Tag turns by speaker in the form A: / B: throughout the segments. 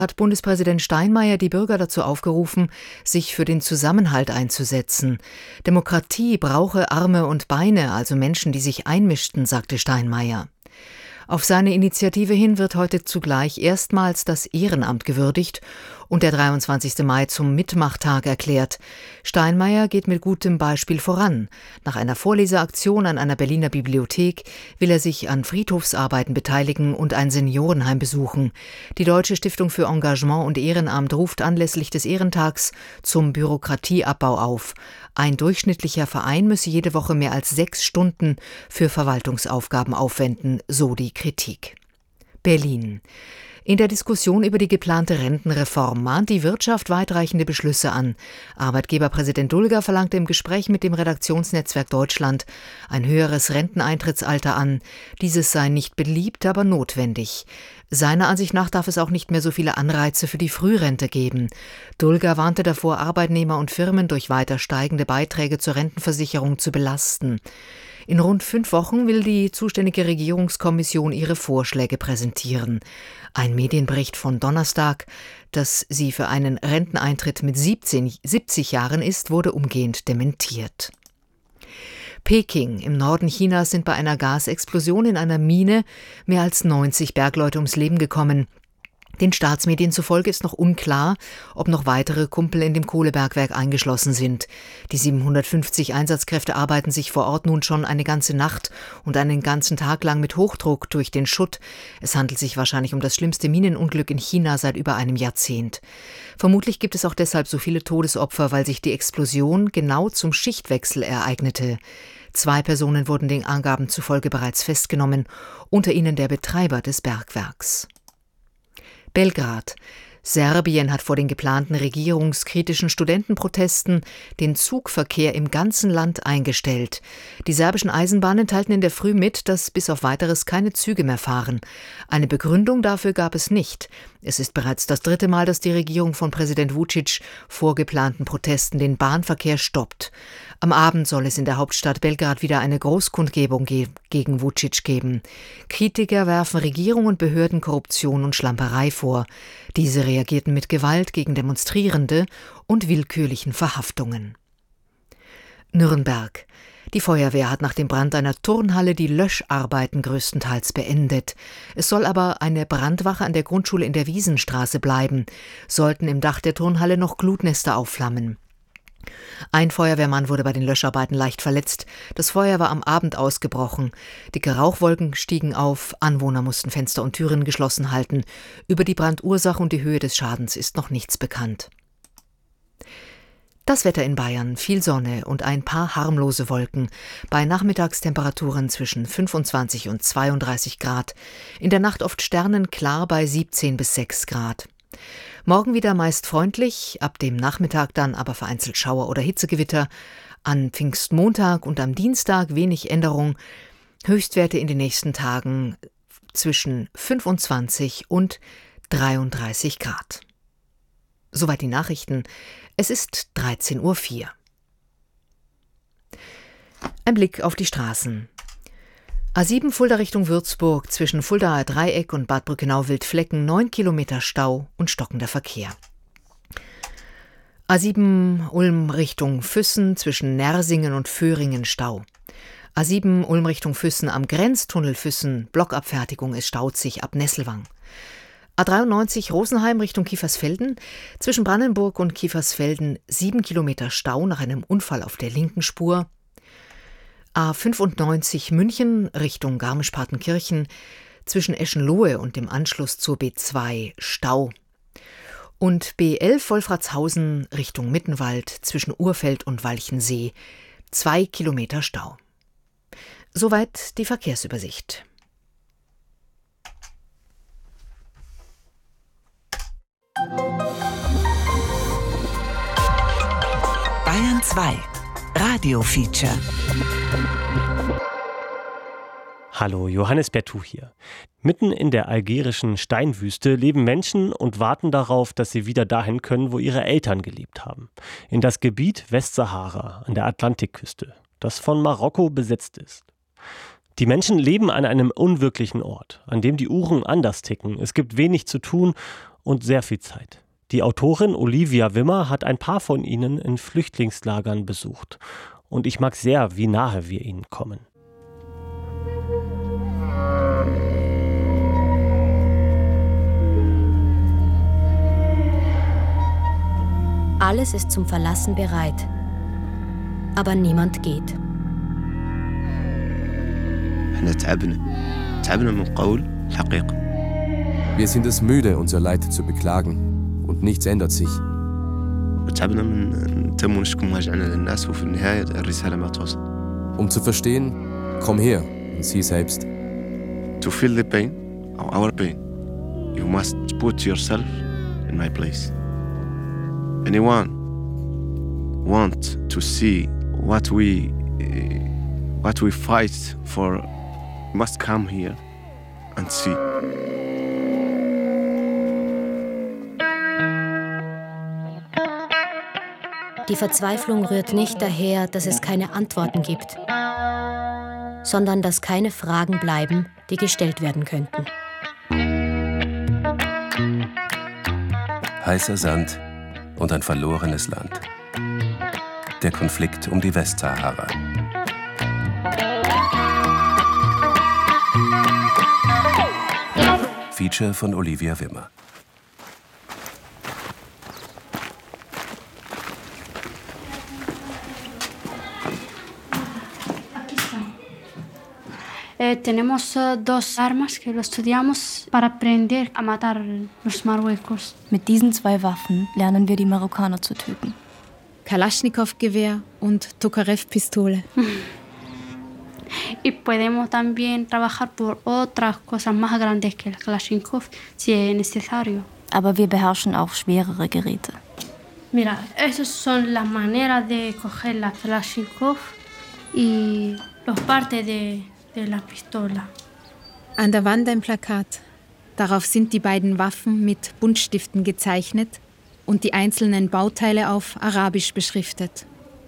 A: hat Bundespräsident Steinmeier die Bürger dazu aufgerufen, sich für den Zusammenhalt einzusetzen. Demokratie brauche Arme und Beine, also Menschen, die sich einmischten, sagte Steinmeier. Auf seine Initiative hin wird heute zugleich erstmals das Ehrenamt gewürdigt und der 23. Mai zum Mitmachtag erklärt. Steinmeier geht mit gutem Beispiel voran. Nach einer Vorleseaktion an einer Berliner Bibliothek will er sich an Friedhofsarbeiten beteiligen und ein Seniorenheim besuchen. Die Deutsche Stiftung für Engagement und Ehrenamt ruft anlässlich des Ehrentags zum Bürokratieabbau auf. Ein durchschnittlicher Verein müsse jede Woche mehr als 6 Stunden für Verwaltungsaufgaben aufwenden, so die Kritik. Berlin. In der Diskussion über die geplante Rentenreform mahnt die Wirtschaft weitreichende Beschlüsse an. Arbeitgeberpräsident Dulger verlangte im Gespräch mit dem Redaktionsnetzwerk Deutschland ein höheres Renteneintrittsalter an. Dieses sei nicht beliebt, aber notwendig. Seiner Ansicht nach darf es auch nicht mehr so viele Anreize für die Frührente geben. Dulger warnte davor, Arbeitnehmer und Firmen durch weiter steigende Beiträge zur Rentenversicherung zu belasten. In rund 5 Wochen will die zuständige Regierungskommission ihre Vorschläge präsentieren. Ein Medienbericht von Donnerstag, dass sie für einen Renteneintritt mit 70 Jahren ist, wurde umgehend dementiert. Peking im Norden Chinas sind bei einer Gasexplosion in einer Mine mehr als 90 Bergleute ums Leben gekommen. Den Staatsmedien zufolge ist noch unklar, ob noch weitere Kumpel in dem Kohlebergwerk eingeschlossen sind. Die 750 Einsatzkräfte arbeiten sich vor Ort nun schon eine ganze Nacht und einen ganzen Tag lang mit Hochdruck durch den Schutt. Es handelt sich wahrscheinlich um das schlimmste Minenunglück in China seit über einem Jahrzehnt. Vermutlich gibt es auch deshalb so viele Todesopfer, weil sich die Explosion genau zum Schichtwechsel ereignete. 2 Personen wurden den Angaben zufolge bereits festgenommen, unter ihnen der Betreiber des Bergwerks. Belgrad. Serbien hat vor den geplanten regierungskritischen Studentenprotesten den Zugverkehr im ganzen Land eingestellt. Die serbischen Eisenbahnen teilten in der Früh mit, dass bis auf Weiteres keine Züge mehr fahren. Eine Begründung dafür gab es nicht. Es ist bereits das 3. Mal, dass die Regierung von Präsident Vučić vor geplanten Protesten den Bahnverkehr stoppt. Am Abend soll es in der Hauptstadt Belgrad wieder eine Großkundgebung gegen Vučić geben. Kritiker werfen Regierung und Behörden Korruption und Schlamperei vor. Diese reagierten mit Gewalt gegen Demonstrierende und willkürlichen Verhaftungen. Nürnberg. Die Feuerwehr hat nach dem Brand einer Turnhalle die Löscharbeiten größtenteils beendet. Es soll aber eine Brandwache an der Grundschule in der Wiesenstraße bleiben. Sollten im Dach der Turnhalle noch Glutnester aufflammen. Ein Feuerwehrmann wurde bei den Löscharbeiten leicht verletzt. Das Feuer war am Abend ausgebrochen. Dicke Rauchwolken stiegen auf. Anwohner mussten Fenster und Türen geschlossen halten. Über die Brandursache und die Höhe des Schadens ist noch nichts bekannt. Das Wetter in Bayern, viel Sonne und ein paar harmlose Wolken, bei Nachmittagstemperaturen zwischen 25 und 32 Grad, in der Nacht oft sternenklar bei 17 bis 6 Grad. Morgen wieder meist freundlich, ab dem Nachmittag dann aber vereinzelt Schauer oder Hitzegewitter, an Pfingstmontag und am Dienstag wenig Änderung, Höchstwerte in den nächsten Tagen zwischen 25 und 33 Grad. Soweit die Nachrichten. Es ist 13:04 Uhr. Ein Blick auf die Straßen. A7 Fulda Richtung Würzburg, zwischen Fuldaer Dreieck und Bad Brückenau-Wildflecken 9 Kilometer Stau und stockender Verkehr. A7 Ulm Richtung Füssen, zwischen Nersingen und Föhringen Stau. A7 Ulm Richtung Füssen am Grenztunnel Füssen, Blockabfertigung, es staut sich ab Nesselwang. A93 Rosenheim Richtung Kiefersfelden, zwischen Brandenburg und Kiefersfelden 7 Kilometer Stau nach einem Unfall auf der linken Spur. A95 München Richtung Garmisch-Partenkirchen, zwischen Eschenlohe und dem Anschluss zur B2 Stau. Und B11 Wolfratshausen Richtung Mittenwald, zwischen Urfeld und Walchensee 2 Kilometer Stau. Soweit die Verkehrsübersicht.
B: Bayern 2 Radio-Feature.
C: Hallo, Johannes Bertou hier. Mitten in der algerischen Steinwüste leben Menschen und warten darauf, dass sie wieder dahin können, wo ihre Eltern gelebt haben. In das Gebiet Westsahara an der Atlantikküste, das von Marokko besetzt ist. Die Menschen leben an einem unwirklichen Ort, an dem die Uhren anders ticken. Es gibt wenig zu tun und sehr viel Zeit. Die Autorin Olivia Wimmer hat ein paar von ihnen in Flüchtlingslagern besucht. Und ich mag sehr, wie nahe wir ihnen kommen.
D: Alles ist zum Verlassen bereit. Aber niemand geht.
E: Wir sind es müde, unser Leid zu beklagen. Und nichts ändert sich. Um zu verstehen, komm her und sieh selbst.
F: To feel the pain, our pain, you must put yourself in my place. Anyone want to see what we fight for must come here and see.
D: Die Verzweiflung rührt nicht daher, dass es keine Antworten gibt, sondern dass keine Fragen bleiben, die gestellt werden könnten.
E: Heißer Sand und ein verlorenes Land. Der Konflikt um die Westsahara. Feature von Olivia Wimmer.
G: Tenemos dos armas que lo estudiamos para aprender a matar los Marruecos.
H: Mit diesen 2 Waffen lernen wir, die Marokkaner zu töten.
I: Kalaschnikow-Gewehr und Tokarev-Pistole.
G: Y podemos también trabajar por otras cosas más grandes que el Kalashnikov, si es necesario.
H: Aber wir beherrschen auch schwerere Geräte.
G: Mira, esas son las maneras de coger la Kalashnikov y los partes de la pistola.
I: An der Wand ein Plakat. Darauf sind die beiden Waffen mit Buntstiften gezeichnet und die einzelnen Bauteile auf Arabisch beschriftet.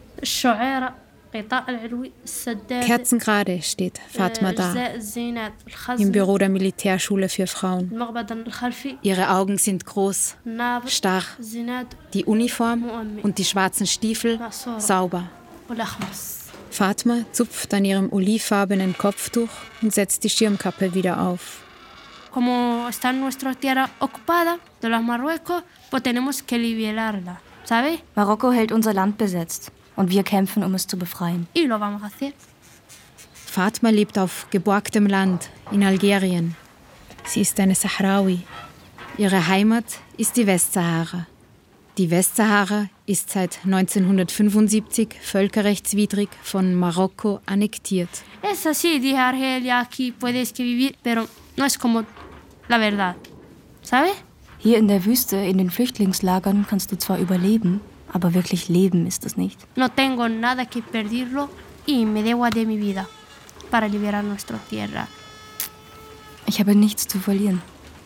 I: Kerzengerade steht Fatma da, im Büro der Militärschule für Frauen. Ihre Augen sind groß, starr, die Uniform und die schwarzen Stiefel sauber. Fatma zupft an ihrem olivfarbenen Kopftuch und setzt die Schirmkappe wieder auf.
G: Como está nuestra tierra ocupada de los Marruecos, pues tenemos que liberarla, ¿sabes?
H: Marokko hält unser Land besetzt und wir kämpfen, um es zu befreien.
G: Y lo vamos a hacer.
I: Fatma lebt auf geborgtem Land in Algerien. Sie ist eine Sahrawi. Ihre Heimat ist die Westsahara. Die Westsahara ist seit 1975 völkerrechtswidrig von Marokko annektiert.
G: Es así, dije Argelia, aquí puedes que vivir, pero no es como la verdad, ¿sabes?
H: Hier in der Wüste, in den Flüchtlingslagern, kannst du zwar überleben, aber wirklich leben ist es nicht.
G: No tengo nada que perderlo y me debo de mi vida para liberar nuestra tierra.
H: Ich habe nichts zu verlieren.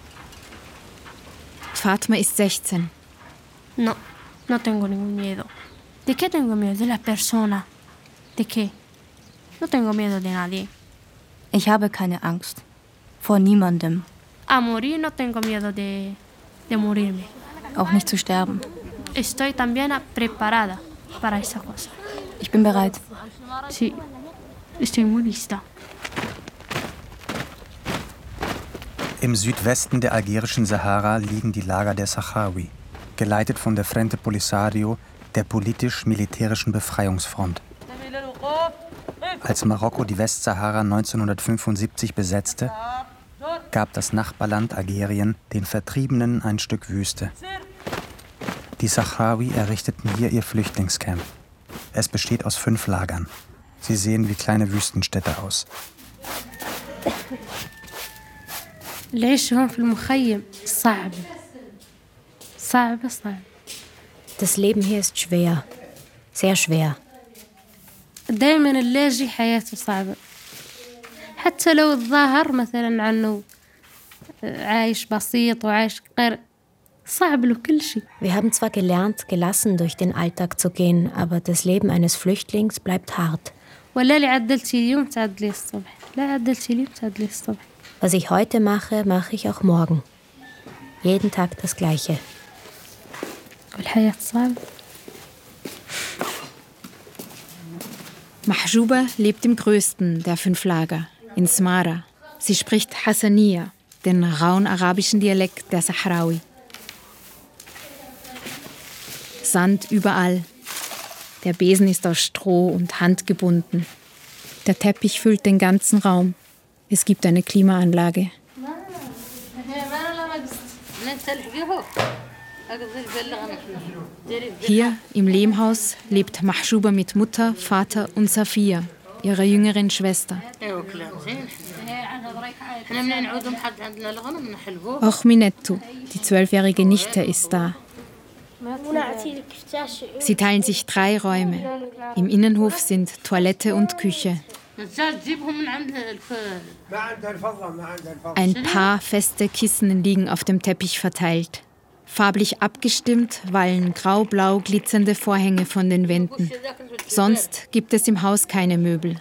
I: Fatma ist 16.
G: No, no tengo ningún miedo. ¿De qué tengo miedo? De las personas. ¿De qué? No tengo miedo de nadie.
H: Ich habe keine Angst. Vor niemandem.
G: A morir no tengo miedo de morirme.
H: Auch nicht zu sterben.
G: Estoy también preparada para esa cosa.
H: Ich bin bereit.
G: Sí, estoy muy lista.
J: Im Südwesten der algerischen Sahara liegen die Lager der Sahrawi, geleitet von der Frente Polisario, der politisch-militärischen Befreiungsfront. Als Marokko die Westsahara 1975 besetzte, gab das Nachbarland Algerien den Vertriebenen ein Stück Wüste. Die Sahrawi errichteten hier ihr Flüchtlingscamp. Es besteht aus 5 Lagern. Sie sehen wie kleine Wüstenstädte aus.
D: Das Leben hier ist schwer, sehr schwer.
G: دائما اللاجئ حياته صعبة حتى لو الظاهر مثلا عنه عايش بسيط وعايش غير صعب له كل شيء.
D: Wir haben zwar gelernt, gelassen durch den Alltag zu gehen, aber das Leben eines Flüchtlings bleibt hart.
G: ولا اللي عدلتي اليوم تعدل لي الصبح لا عدلتي اليوم تعدل لي الصبح.
D: Was ich heute mache, mache ich auch morgen. Jeden Tag das Gleiche.
I: Mahjouba lebt im größten der 5 Lager, in Smara. Sie spricht Hassaniya, den rauen arabischen Dialekt der Sahrawi. Sand überall. Der Besen ist aus Stroh und handgebunden. Der Teppich füllt den ganzen Raum. Es gibt eine Klimaanlage. Hier im Lehmhaus lebt Mahjouba mit Mutter, Vater und Safia, ihrer jüngeren Schwester. Auch Minettu, die 12-jährige Nichte, ist da. Sie teilen sich 3 Räume. Im Innenhof sind Toilette und Küche. Ein paar feste Kissen liegen auf dem Teppich verteilt. Farblich abgestimmt wallen grau-blau glitzernde Vorhänge von den Wänden. Sonst gibt es im Haus keine Möbel.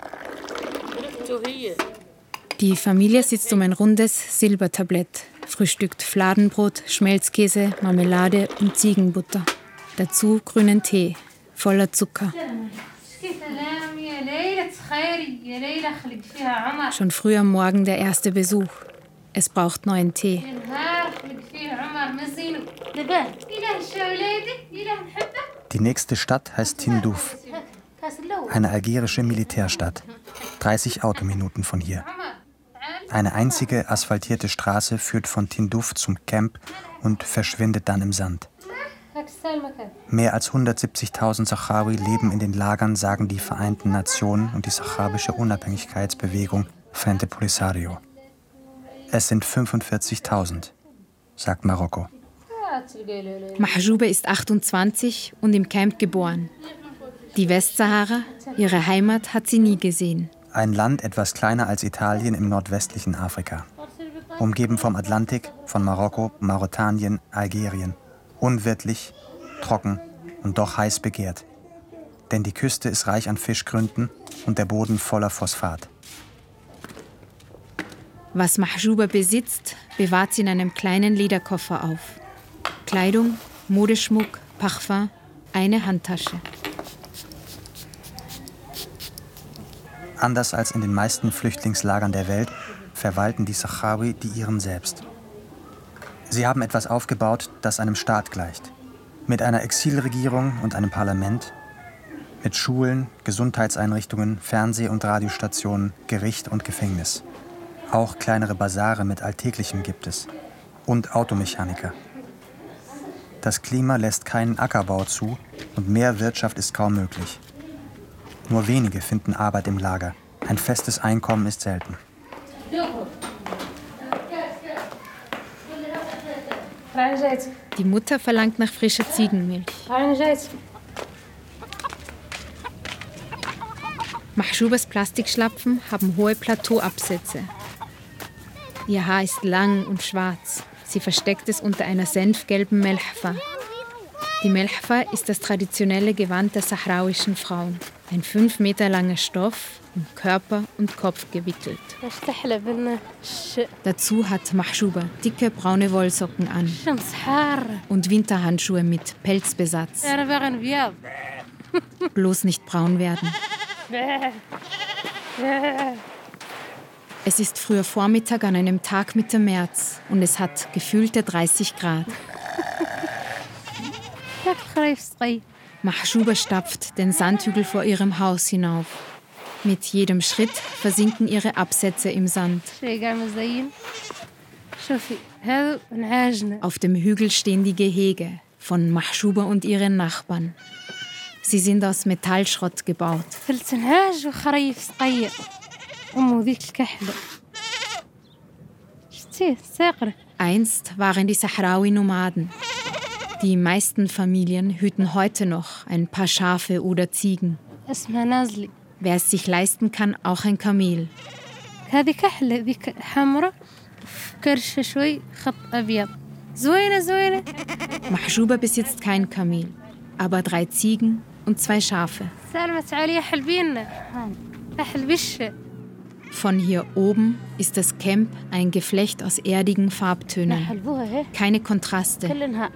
I: Die Familie sitzt um ein rundes Silbertablett, frühstückt Fladenbrot, Schmelzkäse, Marmelade und Ziegenbutter. Dazu grünen Tee, voller Zucker. Schon früh am Morgen der erste Besuch. Es braucht neuen Tee.
J: Die nächste Stadt heißt Tindouf, eine algerische Militärstadt, 30 Autominuten von hier. Eine einzige asphaltierte Straße führt von Tindouf zum Camp und verschwindet dann im Sand. Mehr als 170.000 Sahrawi leben in den Lagern, sagen die Vereinten Nationen und die sahrawische Unabhängigkeitsbewegung Frente Polisario. Es sind 45.000, sagt Marokko.
I: Mahjouba ist 28 und im Camp geboren. Die Westsahara, ihre Heimat, hat sie nie gesehen.
J: Ein Land etwas kleiner als Italien im nordwestlichen Afrika. Umgeben vom Atlantik, von Marokko, Mauretanien, Algerien. Unwirtlich, trocken und doch heiß begehrt. Denn die Küste ist reich an Fischgründen und der Boden voller Phosphat.
I: Was Mahjouba besitzt, bewahrt sie in einem kleinen Lederkoffer auf. Kleidung, Modeschmuck, Parfum, eine Handtasche.
J: Anders als in den meisten Flüchtlingslagern der Welt verwalten die Sahrawi die ihren selbst. Sie haben etwas aufgebaut, das einem Staat gleicht. Mit einer Exilregierung und einem Parlament, mit Schulen, Gesundheitseinrichtungen, Fernseh- und Radiostationen, Gericht und Gefängnis. Auch kleinere Basare mit Alltäglichem gibt es. Und Automechaniker. Das Klima lässt keinen Ackerbau zu und mehr Wirtschaft ist kaum möglich. Nur wenige finden Arbeit im Lager. Ein festes Einkommen ist selten.
I: Die Mutter verlangt nach frischer Ziegenmilch. Mahjoubas Plastikschlapfen haben hohe Plateauabsätze. Ihr Haar ist lang und schwarz. Sie versteckt es unter einer senfgelben Melhfa. Die Melhfa ist das traditionelle Gewand der sahrauischen Frauen. Ein 5 Meter langer Stoff, um Körper und Kopf gewickelt. Dazu hat Mahjouba dicke braune Wollsocken an und Winterhandschuhe mit Pelzbesatz. Bloß nicht braun werden. Es ist früher Vormittag an einem Tag Mitte März und es hat gefühlte 30 Grad. Mahjouba stapft den Sandhügel vor ihrem Haus hinauf. Mit jedem Schritt versinken ihre Absätze im Sand. Auf dem Hügel stehen die Gehege von Mahjouba und ihren Nachbarn. Sie sind aus Metallschrott gebaut. Einst waren die Sahrawi Nomaden. Die meisten Familien hüten heute noch ein paar Schafe oder Ziegen. Wer es sich leisten kann, auch ein Kamel. Mahjouba besitzt kein Kamel, aber 3 Ziegen und 2 Schafe. Von hier oben ist das Camp ein Geflecht aus erdigen Farbtönen. Keine Kontraste.